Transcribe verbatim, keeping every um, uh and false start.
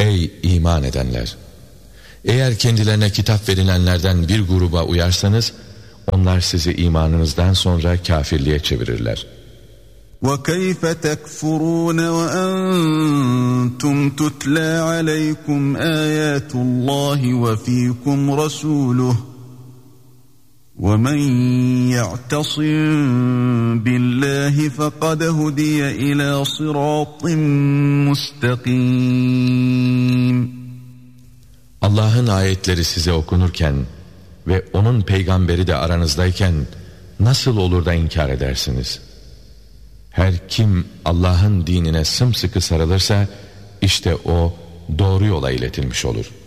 Ey iman edenler! Eğer kendilerine kitap verilenlerden bir gruba uyarsanız, onlar sizi imanınızdan sonra kafirliğe çevirirler. وَكَيْفَ تَكْفُرُونَ وَأَنْتُمْ تُتْلَى عَلَيْكُمْ آيَاتُ اللّٰهِ وَفِيكُمْ رَسُولُهُ وَمَنْ يَعْتَصِمْ بِاللّٰهِ فَقَدْ هُدِيَ إِلَى صِرَاطٍ مُسْتَقِيمٍ. Allah'ın ayetleri size okunurken ve onun peygamberi de aranızdayken nasıl olur da inkar edersiniz? Her kim Allah'ın dinine sımsıkı sarılırsa işte o doğru yola iletilmiş olur.